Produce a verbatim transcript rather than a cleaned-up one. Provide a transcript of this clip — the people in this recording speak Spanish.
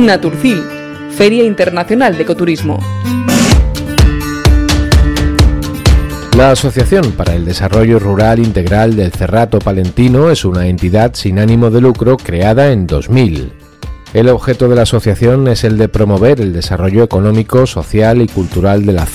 Naturcil, Feria Internacional de Ecoturismo. La Asociación para el Desarrollo Rural Integral del Cerrato Palentino es una entidad sin ánimo de lucro creada en dos mil. El objeto de la asociación es el de promover el desarrollo económico, social y cultural de la zona.